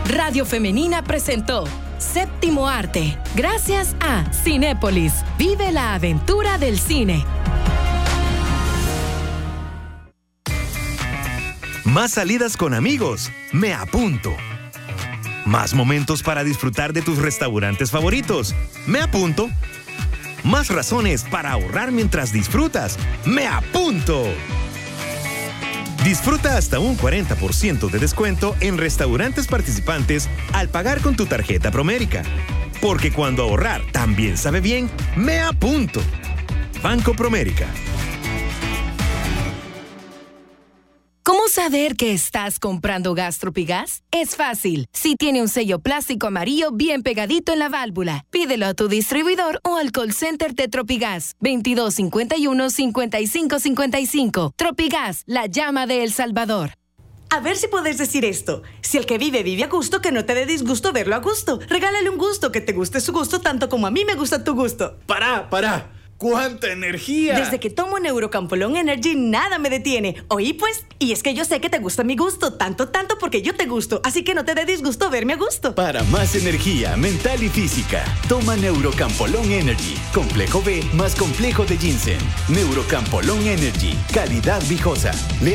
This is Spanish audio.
Radio Femenina presentó Séptimo Arte. Gracias a Cinépolis. Vive la aventura del cine. Más salidas con amigos. Me apunto. Más momentos para disfrutar de tus restaurantes favoritos. Me apunto. Más razones para ahorrar mientras disfrutas. ¡Me apunto! Disfruta hasta un 40% de descuento en restaurantes participantes al pagar con tu tarjeta Promérica. Porque cuando ahorrar también sabe bien, ¡me apunto! Banco Promérica. ¿Cómo saber que estás comprando gas Tropigas? Es fácil. Si tiene un sello plástico amarillo bien pegadito en la válvula, pídelo a tu distribuidor o al call center de Tropigas. 2251-5555. Tropigas, la llama de El Salvador. A ver si puedes decir esto. Si el que vive a gusto, que no te dé disgusto verlo a gusto. Regálale un gusto, que te guste su gusto tanto como a mí me gusta tu gusto. ¡Para! ¡Cuánta energía! Desde que tomo Neurocampolón Energy, nada me detiene. ¿Oí pues? Y es que yo sé que te gusta mi gusto, tanto porque yo te gusto. Así que no te dé disgusto verme a gusto. Para más energía mental y física, toma Neurocampolón Energy. Complejo B más complejo de ginseng. Neurocampolón Energy. Calidad Viejosa.